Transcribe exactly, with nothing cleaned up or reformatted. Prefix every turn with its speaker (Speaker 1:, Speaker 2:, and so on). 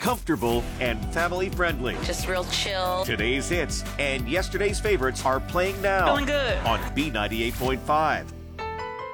Speaker 1: comfortable, and family-friendly.
Speaker 2: Just real chill.
Speaker 1: Today's hits and yesterday's favorites are playing now
Speaker 2: Feeling good.
Speaker 1: on B ninety-eight point five.